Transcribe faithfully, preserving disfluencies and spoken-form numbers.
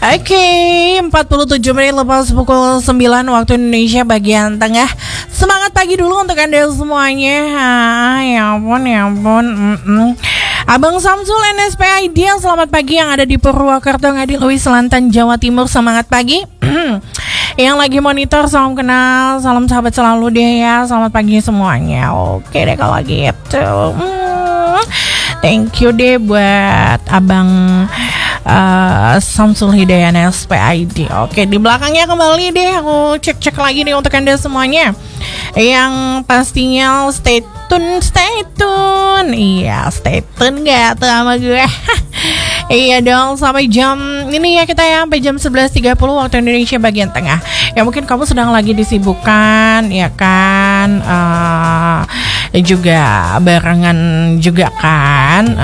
Oke, empat puluh tujuh menit lepas pukul sembilan waktu Indonesia bagian tengah. Semangat pagi dulu untuk Anda semuanya. Ah, ya ampun, ya ampun. Mm-mm. Abang Samsul N S P I D, selamat pagi yang ada di Purwokerto, Ngadiluwi Selatan, Jawa Timur. Semangat pagi. Yang lagi monitor, salam kenal, salam sahabat selalu deh ya. Selamat pagi semuanya. Oke deh kalau gitu. Hmm, thank you deh buat Abang uh, Samsul Hidayah N S P I D. Oke, di belakangnya kembali deh aku cek-cek lagi nih untuk Anda semuanya. Yang pastinya stay tune, stay tune. Iya, stay tune gak tuh sama gue? Iya dong, sampai jam ini ya kita ya, sampai jam sebelas tiga puluh waktu Indonesia bagian tengah. Ya mungkin kamu sedang lagi disibukkan ya kan, uh, juga barengan juga kan